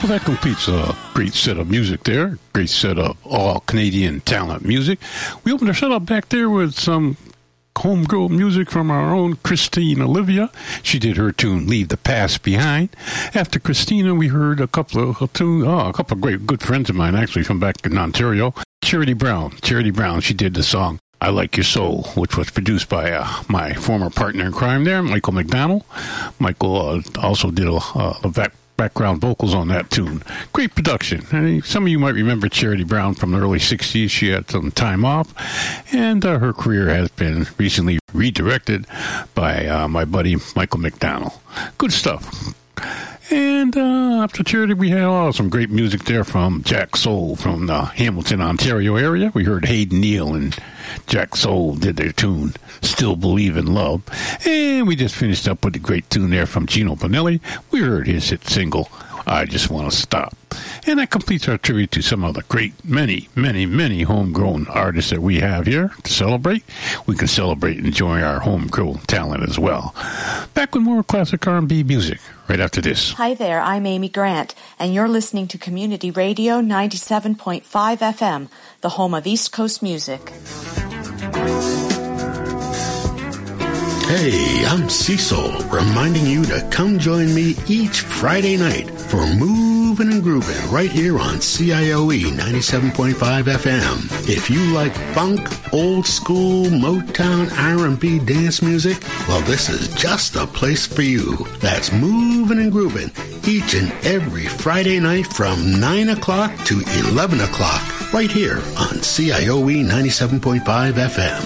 Well, that completes a great set of music there. Great set of all Canadian talent music. We opened our set up back there with some homegrown music from our own Christine Olivia. She did her tune "Leave the Past Behind." After Christina, we heard a couple of great good friends of mine actually from back in Ontario. Charity Brown, she did the song "I Like Your Soul," which was produced by my former partner in crime there, Michael McDonald. Michael also did a background vocals on that tune. Great production. Some of you might remember Charity Brown from the early 60s. She had some time off, and her career has been recently redirected by my buddy Michael McDonald. Good stuff. And after Charity, we had some great music there from Jack Soul from the Hamilton, Ontario area. We heard Hayden Neal and Jack Soul did their tune, "Still Believe in Love." And we just finished up with a great tune there from Gino Bonelli. We heard his hit single, "I Just Want to Stop." And that completes our tribute to some of the great, many, many, many homegrown artists that we have here to celebrate. We can celebrate enjoying our homegrown talent as well. Back with more classic R&B music right after this. Hi there, I'm Amy Grant, and you're listening to Community Radio 97.5 FM, the home of East Coast music. Hey, I'm Cecil, reminding you to come join me each Friday night for Moving and Grooving right here on CIOE 97.5 FM. If you like funk, old school, Motown, R&B dance music, well, this is just the place for you. That's Moving and Grooving each and every Friday night from 9 o'clock to 11 o'clock right here on CIOE 97.5 FM.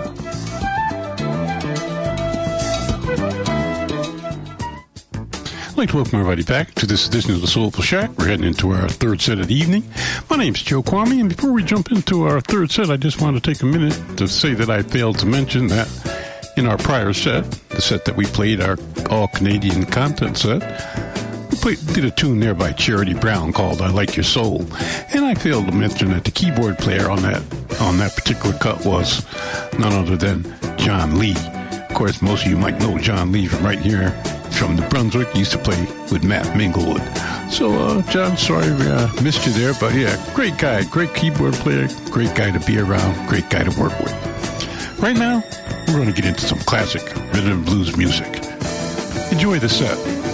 I'd like to welcome everybody back to this edition of the Soulful Shack. We're heading into our third set of the evening. My name's Joe Kwame, and before we jump into our third set, I just want to take a minute to say that I failed to mention that in our prior set, the set that we played, our all-Canadian content set, we did a tune there by Charity Brown called "I Like Your Soul," and I failed to mention that the keyboard player on that particular cut was none other than John Lee. Of course, most of you might know John Lee from right here from New Brunswick. He used to play with Matt Minglewood. So, John, sorry we missed you there, but yeah, great guy, great keyboard player, great guy to be around, great guy to work with. Right now, we're going to get into some classic rhythm and blues music. Enjoy the set.